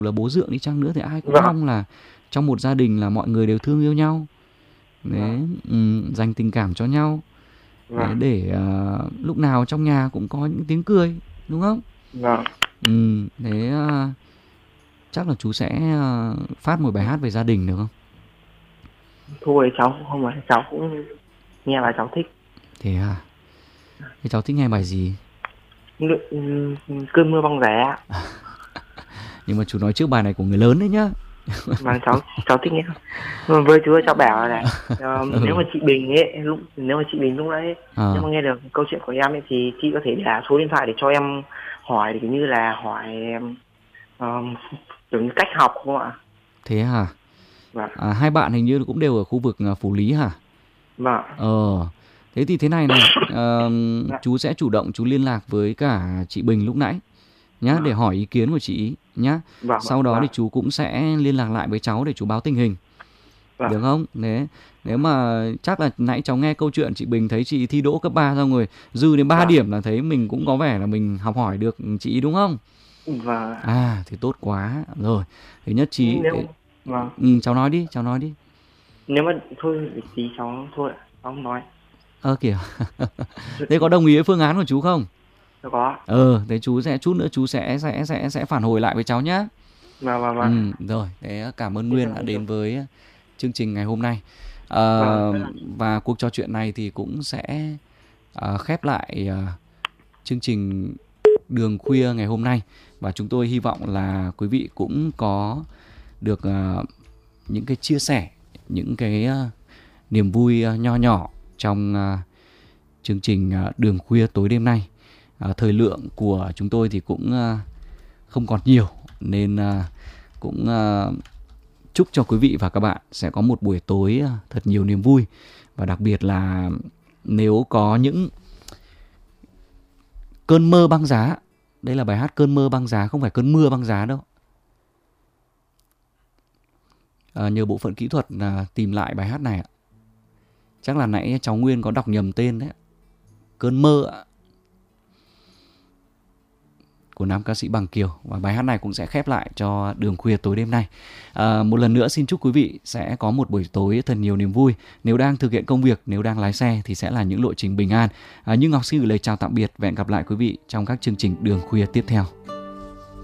là bố dượng đi chăng nữa thì ai cũng Vâng. mong là trong một gia đình là mọi người đều thương yêu nhau, đấy, Vâng. dành tình cảm cho nhau, đấy, Vâng. để lúc nào trong nhà cũng có những tiếng cười, đúng không? Vâng. Thế chắc là chú sẽ phát một bài hát về gia đình được không? Thôi cháu cũng không phải, cháu cũng nghe là cháu thích. Thế à? Thế cháu thích nghe bài gì? Cơn mưa băng giá. Nhưng mà chú nói trước bài này của người lớn đấy nhá. Vâng, cháu thích nghe. Với chú ơi, cháu bảo này, nếu mà chị Bình ấy, nếu mà chị Bình lúc nãy nếu mà nghe được câu chuyện của em ấy thì chị có thể để số điện thoại để cho em hỏi, kiểu như là hỏi kiểu như cách học không ạ? Thế hả? Vâng. Hai bạn hình như cũng đều ở khu vực Phú Lý hả? Vâng. Thế thì thế này này, Dạ. chú sẽ chủ động chú liên lạc với cả chị Bình lúc nãy nhá, để hỏi ý kiến của chị nhá. Vâng. Sau đó Vâng. thì chú cũng sẽ liên lạc lại với cháu để chú báo tình hình. Vâng. Được không? Nếu mà chắc là nãy cháu nghe câu chuyện chị Bình thấy chị thi đỗ cấp 3 xong rồi dư đến 3 Vâng. điểm là thấy mình cũng có vẻ là mình học hỏi được chị đúng không? Vâng. Thì tốt quá. Rồi, thế nhất trí. Vâng. Cháu nói đi. Nếu mà thôi tí cháu thôi, cháu không nói. Kìa. Thế có đồng ý với phương án của chú không? Có. Thế chú sẽ chút nữa chú sẽ phản hồi lại với cháu nhá. Vâng. Rồi, thế cảm ơn Nguyên đã đến với chương trình ngày hôm nay. Vâng. Và cuộc trò chuyện này thì cũng sẽ khép lại chương trình Đường Khuya ngày hôm nay. Và chúng tôi hy vọng là quý vị cũng có được những cái chia sẻ, những cái niềm vui nho nhỏ trong chương trình Đường Khuya tối đêm nay. Thời lượng của chúng tôi thì cũng không còn nhiều, nên cũng chúc cho quý vị và các bạn sẽ có một buổi tối thật nhiều niềm vui. Và đặc biệt là nếu có những cơn mơ băng giá, đây là bài hát Cơn mơ băng giá, không phải cơn mưa băng giá đâu. Nhờ bộ phận kỹ thuật tìm lại bài hát này ạ. Chắc là nãy cháu Nguyên có đọc nhầm tên đấy. Cơn mơ ạ, của nam ca sĩ Bằng Kiều. Và bài hát này cũng sẽ khép lại cho Đường Khuya tối đêm nay. Một lần nữa xin chúc quý vị sẽ có một buổi tối thật nhiều niềm vui. Nếu đang thực hiện công việc, nếu đang lái xe thì sẽ là những lộ trình bình an. Nhưng Ngọc xin gửi lời chào tạm biệt và hẹn gặp lại quý vị trong các chương trình Đường Khuya tiếp theo.